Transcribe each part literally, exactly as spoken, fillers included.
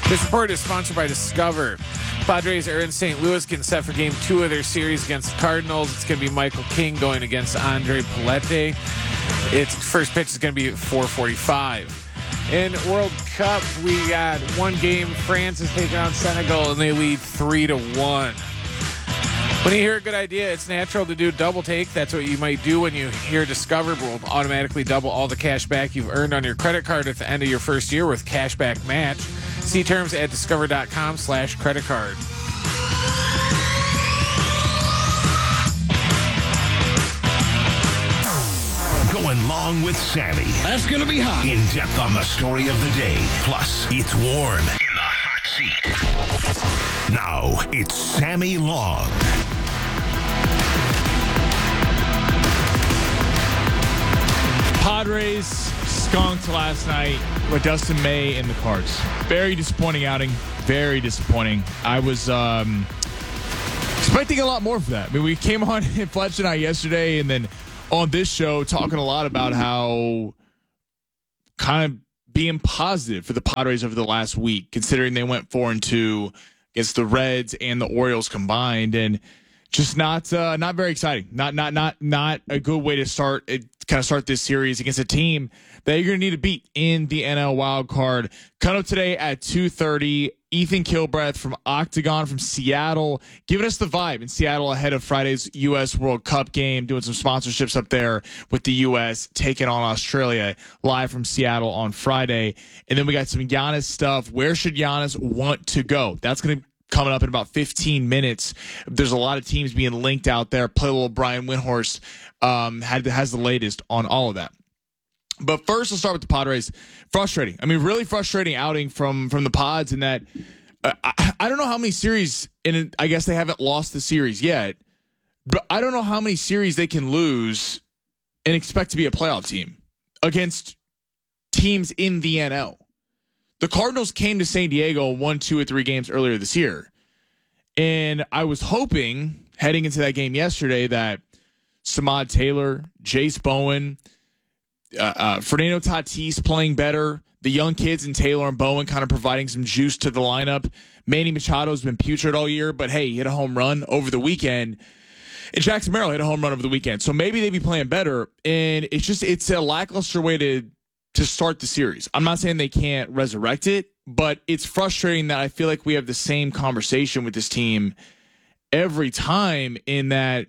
This report is sponsored by Discover. Padres are in Saint Louis getting set for game two of their series against the Cardinals. It's going to be Michael King going against Andre Pallette. Its first pitch is going to be at four forty-five. In World Cup, we got one game. France is taking on Senegal, and they lead three to one. When you hear a good idea, it's natural to do double take. That's what you might do when you hear Discover will automatically double all the cash back you've earned on your credit card at the end of your first year with Cashback Match. See terms at discover.com slash credit card. Going long with Sammy. That's going to be hot. In depth on the story of the day. Plus, it's warm in the hot seat. Now, it's Sammy Long. Padres skunked last night with Dustin May and the Cards. Very disappointing outing. Very disappointing. I was um, expecting a lot more for that. I mean, we came on in Fletch and I yesterday, and then on this show talking a lot about how kind of being positive for the Padres over the last week, considering they went four and two against the Reds and the Orioles combined, and just not uh, not very exciting. Not not not not a good way to start it. Kind of start this series against a team that you're going to need to beat in the N L wild card. Cut up today at two thirty. Ethan Kilbreth from Octagon from Seattle, giving us the vibe in Seattle ahead of Friday's U S World Cup game, doing some sponsorships up there with the U S, taking on Australia live from Seattle on Friday. And then we got some Giannis stuff. Where should Giannis want to go? That's going to coming up in about fifteen minutes. There's a lot of teams being linked out there. Play a little Brian Windhorst um, had, has the latest on all of that. But first, let's start with the Padres. Frustrating. I mean, really frustrating outing from from the Pods in that uh, I, I don't know how many series, and I guess they haven't lost the series yet, but I don't know how many series they can lose and expect to be a playoff team against teams in the N L. The Cardinals came to San Diego and won two or three games earlier this year. And I was hoping, heading into that game yesterday, that Samad Taylor, Jace Bowen, uh, uh, Fernando Tatis playing better, the young kids in Taylor and Bowen kind of providing some juice to the lineup. Manny Machado's been putrid all year, but hey, he hit a home run over the weekend. And Jackson Merrill hit a home run over the weekend. So maybe they'd be playing better. And it's just, it's a lackluster way to to start the series. I'm not saying they can't resurrect it, but it's frustrating that I feel like we have the same conversation with this team every time in that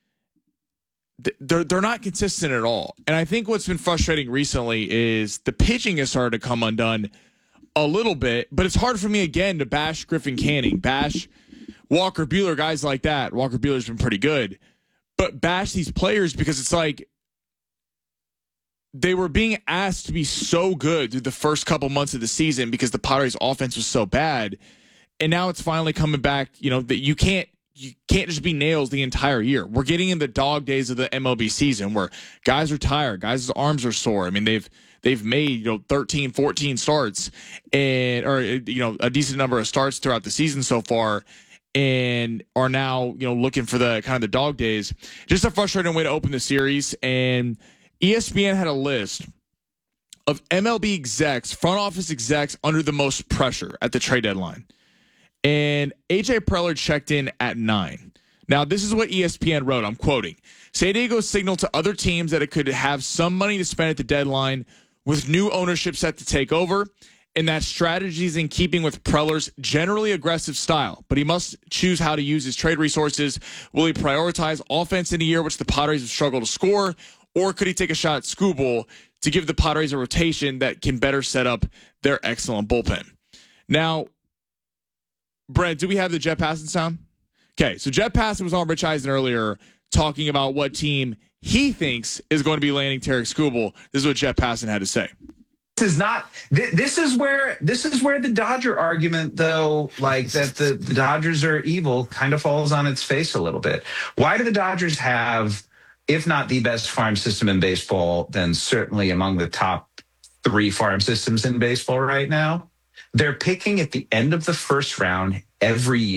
they're, they're not consistent at all. And I think what's been frustrating recently is the pitching has started to come undone a little bit, but it's hard for me again to bash Griffin Canning, bash Walker Buehler, guys like that. Walker Buehler's been pretty good, but bash these players because it's like, they were being asked to be so good through the first couple months of the season because the Padres offense was so bad. And now it's finally coming back, you know, that you can't, you can't just be nails the entire year. We're getting in the dog days of the M L B season where guys are tired, guys' arms are sore. I mean, they've, they've made, you know, thirteen, fourteen starts and, or, you know, a decent number of starts throughout the season so far and are now, you know, looking for the kind of the dog days. Just a frustrating way to open the series. And E S P N had a list of M L B execs, front office execs under the most pressure at the trade deadline. And A J Preller checked in at nine. Now, this is what E S P N wrote. I'm quoting. San Diego signaled to other teams that it could have some money to spend at the deadline with new ownership set to take over, and that strategy is in keeping with Preller's generally aggressive style. But he must choose how to use his trade resources. Will he prioritize offense in a year which the Padres have struggled to score? Or could he take a shot at Skubal to give the Padres a rotation that can better set up their excellent bullpen? Now, Brent, do we have the Jeff Passan sound? Okay, so Jeff Passan was on Rich Eisen earlier talking about what team he thinks is going to be landing Tarik Skubal. This is what Jeff Passan had to say. This is not. This is where this is where the Dodger argument, though, like that the, the Dodgers are evil, kind of falls on its face a little bit. Why do the Dodgers have, if not the best farm system in baseball, then certainly among the top three farm systems in baseball right now? They're picking at the end of the first round every year.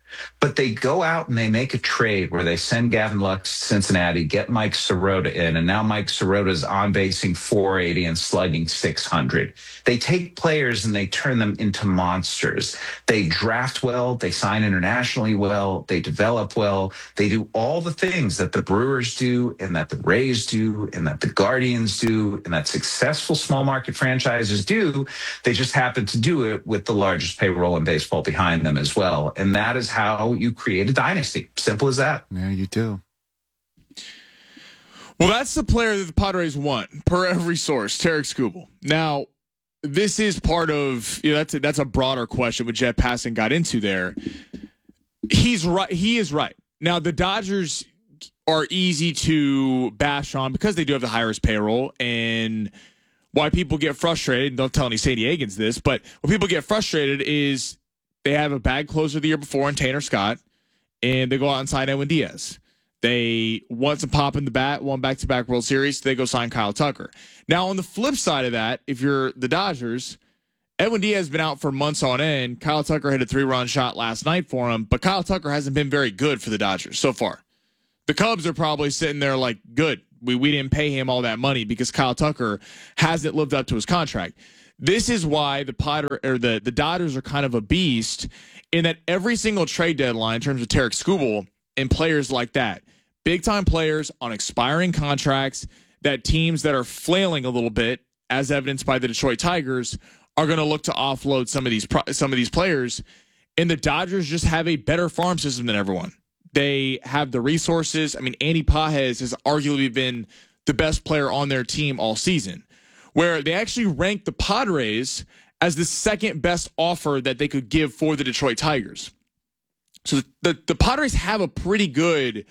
But they go out and they make a trade where they send Gavin Lux to Cincinnati, get Mike Sirota in, and now Mike Sirota's on basing four eighty and slugging six hundred. They take players and they turn them into monsters. They draft well, they sign internationally well, they develop well, they do all the things that the Brewers do and that the Rays do and that the Guardians do and that successful small market franchises do. They just happen to do it with the largest payroll in baseball behind them as well. And that is how you create a dynasty. Simple as that. Yeah, you do. Well, that's the player that the Padres want, per every source, Tarek Skubal. Now, this is part of, you know, that's a, that's a broader question, what Jet Passan got into there. He's right. He is right. Now, the Dodgers are easy to bash on because they do have the highest payroll, and why people get frustrated, don't tell any San Diegans this, but when people get frustrated is they have a bad closer the year before in Tanner Scott, and they go out and sign Edwin Diaz. They want some pop in the bat, won back-to-back World Series, they go sign Kyle Tucker. Now, on the flip side of that, if you're the Dodgers, Edwin Diaz has been out for months on end. Kyle Tucker hit a three-run shot last night for him, but Kyle Tucker hasn't been very good for the Dodgers so far. The Cubs are probably sitting there like, good, we, we didn't pay him all that money because Kyle Tucker hasn't lived up to his contract. This is why the Potter or the, the Dodgers are kind of a beast in that every single trade deadline in terms of Tarek Skubal and players like that, big-time players on expiring contracts that teams that are flailing a little bit, as evidenced by the Detroit Tigers, are going to look to offload some of these some of these players. And the Dodgers just have a better farm system than everyone. They have the resources. I mean, Andy Pages has arguably been the best player on their team all season, where they actually ranked the Padres as the second best offer that they could give for the Detroit Tigers. So the, the Padres have a pretty good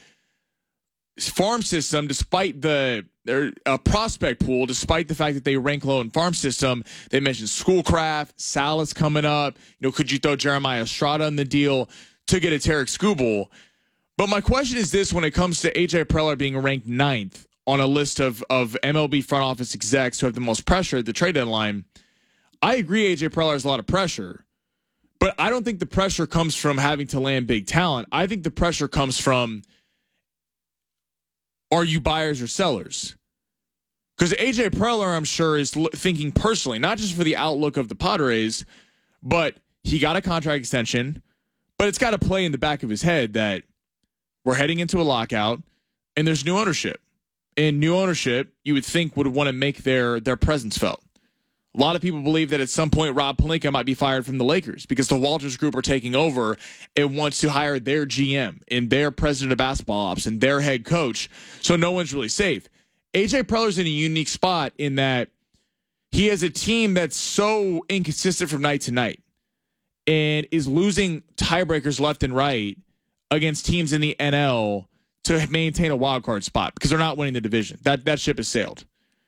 farm system, despite the their uh, prospect pool, despite the fact that they rank low in farm system. They mentioned Schoolcraft, Salas coming up. You know, could you throw Jeremiah Estrada in the deal to get a Tarek Skubal? But my question is this: when it comes to A J Preller being ranked ninth on a list of of M L B front office execs who have the most pressure at the trade deadline, I agree A J Preller has a lot of pressure, but I don't think the pressure comes from having to land big talent. I think the pressure comes from, are you buyers or sellers? Because A J Preller, I'm sure, is thinking personally, not just for the outlook of the Padres, but he got a contract extension, but it's got to play in the back of his head that we're heading into a lockout and there's new ownership. And new ownership, you would think, would want to make their, their presence felt. A lot of people believe that at some point Rob Pelinka might be fired from the Lakers because the Walters Group are taking over and wants to hire their G M and their president of basketball ops and their head coach. So no one's really safe. A J Preller's in a unique spot in that he has a team that's so inconsistent from night to night and is losing tiebreakers left and right against teams in the N L to maintain a wild card spot because they're not winning the division. That that ship has sailed.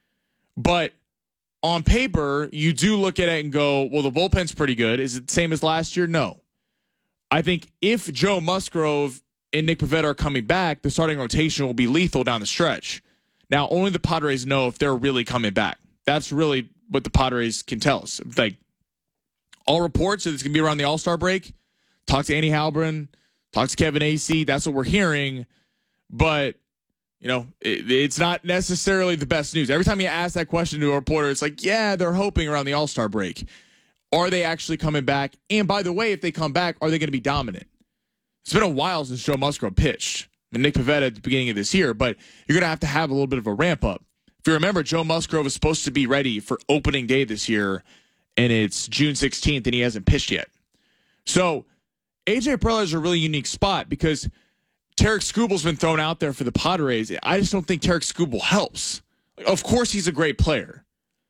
But on paper, you do look at it and go, well, the bullpen's pretty good. Is it the same as last year? No. I think if Joe Musgrove and Nick Pivetta are coming back, the starting rotation will be lethal down the stretch. Now, only the Padres know if they're really coming back. That's really what the Padres can tell us. Like, all reports that it's going to be around the All-Star break. Talk to Andy Halbran. Talk to Kevin Acee. That's what we're hearing. But, you know, it, it's not necessarily the best news. Every time you ask that question to a reporter, it's like, yeah, they're hoping around the All-Star break. Are they actually coming back? And by the way, if they come back, are they going to be dominant? It's been a while since Joe Musgrove pitched. And Nick Pivetta at the beginning of this year, but you're going to have to have a little bit of a ramp up. If you remember, Joe Musgrove was supposed to be ready for opening day this year, and it's June sixteenth, and he hasn't pitched yet. So A J Preller is a really unique spot because Tarek Skubal's been thrown out there for the Padres. I just don't think Tarek Skubal helps. Of course, he's a great player.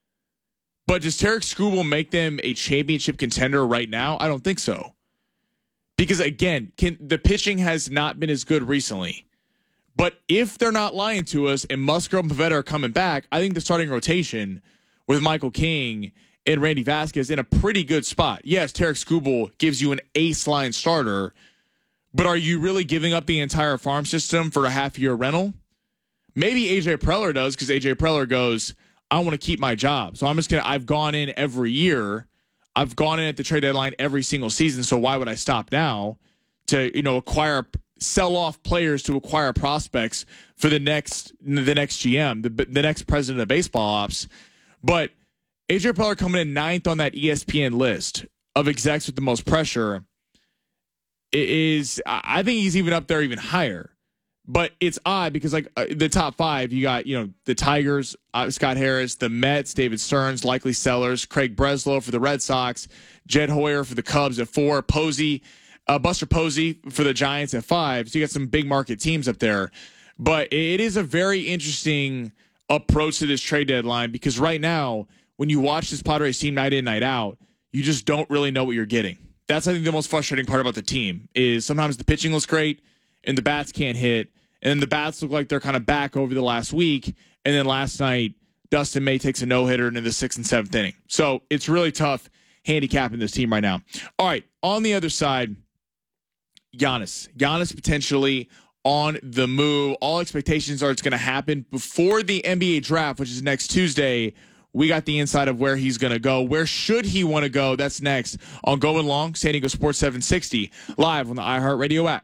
But does Tarek Skubal make them a championship contender right now? I don't think so. Because, again, can, the pitching has not been as good recently. But if they're not lying to us and Musgrove and Pivetta are coming back, I think the starting rotation with Michael King and Randy Vasquez in a pretty good spot. Yes, Tarek Skubal gives you an ace-line starter, but are you really giving up the entire farm system for a half-year rental? Maybe A J Preller does because A J Preller goes, I want to keep my job. So I'm just going to – I've gone in every year – I've gone in at the trade deadline every single season, so why would I stop now to, you know, acquire, sell off players to acquire prospects for the next, the next G M, the, the next president of baseball ops. But A J Preller coming in ninth on that E S P N list of execs with the most pressure is, I think he's even up there even higher. But it's odd because, like, uh, the top five, you got, you know, the Tigers, uh, Scott Harris, the Mets, David Stearns, likely sellers, Craig Breslow for the Red Sox, Jed Hoyer for the Cubs at four, Posey, uh, Buster Posey for the Giants at five. So you got some big market teams up there. But it is a very interesting approach to this trade deadline because right now, when you watch this Padres team night in, night out, you just don't really know what you're getting. That's, I think, the most frustrating part about the team is sometimes the pitching looks great and the bats can't hit. And then the bats look like they're kind of back over the last week. And then last night, Dustin May takes a no-hitter into the sixth and seventh inning. So it's really tough handicapping this team right now. All right, on the other side, Giannis. Giannis potentially on the move. All expectations are it's going to happen before the N B A draft, which is next Tuesday. We got the inside of where he's going to go. Where should he want to go? That's next on Going Long, San Diego Sports seven sixty, live on the iHeartRadio app.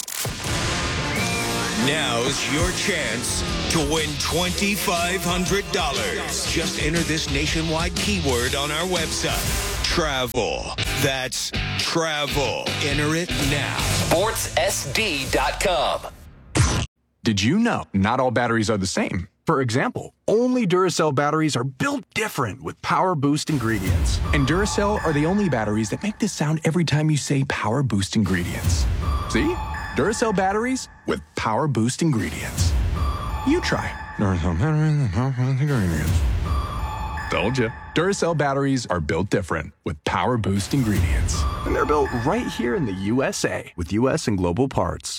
Now's your chance to win twenty-five hundred dollars. Just enter this nationwide keyword on our website. Travel. That's travel. Enter it now. sports S D dot com. Did you know not all batteries are the same? For example, only Duracell batteries are built different with Power Boost ingredients. And Duracell are the only batteries that make this sound every time you say Power Boost ingredients. See? Duracell batteries with Power Boost ingredients. You try. Duracell batteries with Power Boost ingredients. Told you. Duracell batteries are built different with Power Boost ingredients. And they're built right here in the U S A with U S and global parts.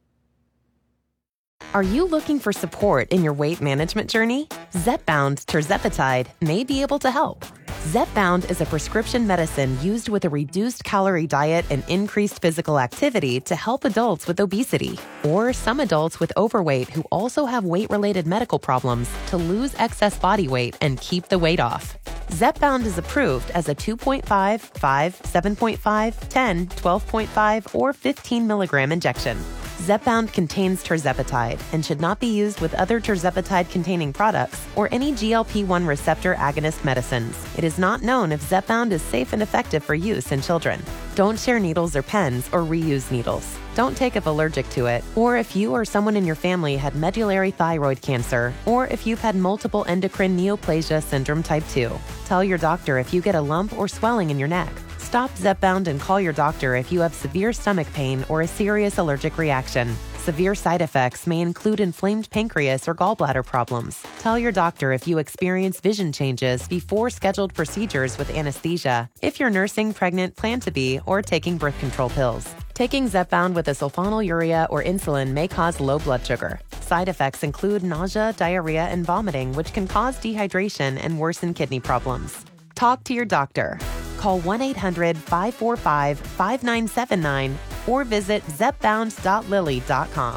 Are you looking for support in your weight management journey? Zepbound tirzepatide may be able to help. Zepbound is a prescription medicine used with a reduced calorie diet and increased physical activity to help adults with obesity or some adults with overweight who also have weight-related medical problems to lose excess body weight and keep the weight off. Zepbound is approved as a two point five, five, seven point five, ten, twelve point five, or fifteen milligram injection. Zepbound contains tirzepatide and should not be used with other tirzepatide-containing products or any G L P one receptor agonist medicines. It is not known if Zepbound is safe and effective for use in children. Don't share needles or pens or reuse needles. Don't take if allergic to it, or if you or someone in your family had medullary thyroid cancer, or if you've had multiple endocrine neoplasia syndrome type two. Tell your doctor if you get a lump or swelling in your neck. Stop Zepbound and call your doctor if you have severe stomach pain or a serious allergic reaction. Severe side effects may include inflamed pancreas or gallbladder problems. Tell your doctor if you experience vision changes before scheduled procedures with anesthesia, if you're nursing, pregnant, plan to be, or taking birth control pills. Taking Zepbound with a sulfonylurea or insulin may cause low blood sugar. Side effects include nausea, diarrhea, and vomiting, which can cause dehydration and worsen kidney problems. Talk to your doctor. Call one eight hundred, five four five, five nine seven nine or visit zepbound dot lilly dot com.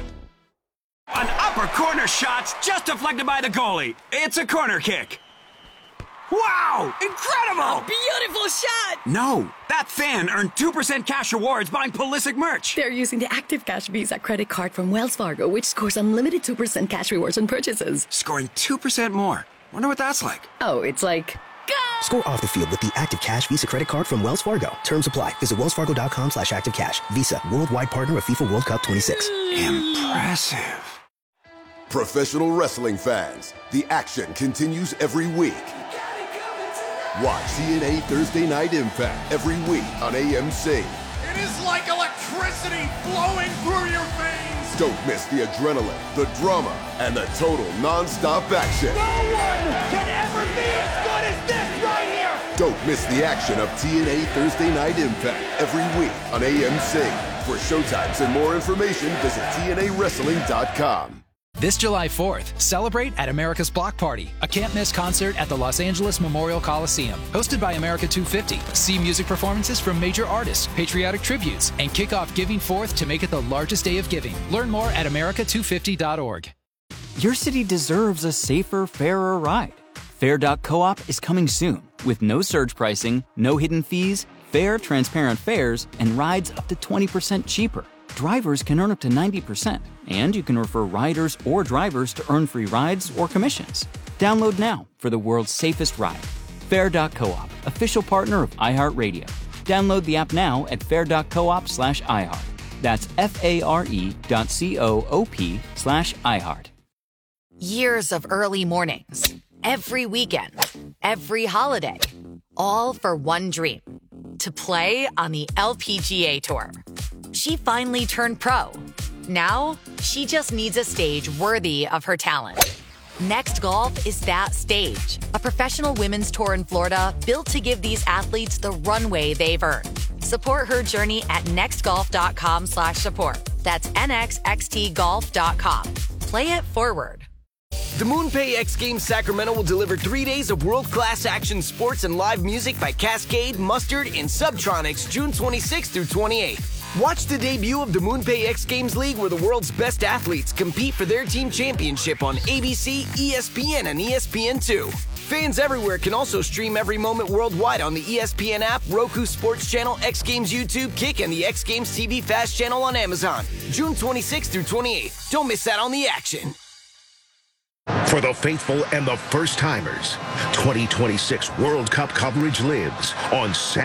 An upper corner shot's just deflected by the goalie. It's a corner kick. Wow! Incredible! A beautiful shot! No, that fan earned two percent cash rewards buying Pulisic merch. They're using the Active Cash Visa credit card from Wells Fargo, which scores unlimited two percent cash rewards on purchases. Scoring two percent more. Wonder what that's like. Oh, it's like... Go! Score off the field with the Active Cash Visa credit card from Wells Fargo. Terms apply. Visit wellsfargo.com slash activecash. Visa, worldwide partner of FIFA World Cup twenty-six. Impressive. Professional wrestling fans, the action continues every week. Watch T N A Thursday Night Impact every week on A M C. It is like electricity flowing through your veins. Don't miss the adrenaline, the drama, and the total non-stop action. No one can ever be as good as this right here. Don't miss the action of T N A Thursday Night Impact every week on A M C. For showtimes and more information, visit T N A wrestling dot com. This July fourth, celebrate at America's Block Party, a can't-miss concert at the Los Angeles Memorial Coliseum. Hosted by America two fifty, see music performances from major artists, patriotic tributes, and kick off Giving Fourth to make it the largest day of giving. Learn more at america two fifty dot org. Your city deserves a safer, fairer ride. Fair dot coop is coming soon with no surge pricing, no hidden fees, Fair, transparent fares and rides up to twenty percent cheaper. Drivers can earn up to ninety percent, and you can refer riders or drivers to earn free rides or commissions. Download now for the world's safest ride. Fair dot coop, official partner of iHeartRadio. Download the app now at fair dot coop slash iHeart. That's F-A-R-E dot C-O-O-P slash iHeart. Years of early mornings, every weekend, every holiday, all for one dream, to play on the L P G A Tour. She finally turned pro. Now, she just needs a stage worthy of her talent. Next Golf is that stage, a professional women's tour in Florida built to give these athletes the runway they've earned. Support her journey at nextgolf.com slash support. That's N X X T golf dot com. Play it forward. The MoonPay X Games Sacramento will deliver three days of world-class action sports and live music by Cascade, Mustard, and Subtronics June twenty-sixth through twenty-eighth. Watch the debut of the MoonPay X Games League where the world's best athletes compete for their team championship on A B C, E S P N, and E S P N two. Fans everywhere can also stream every moment worldwide on the E S P N app, Roku Sports Channel, X Games YouTube, Kick, and the X Games T V Fast Channel on Amazon. June twenty-sixth through twenty-eighth. Don't miss out on the action. For the faithful and the first-timers, twenty twenty-six World Cup coverage lives on Saturday.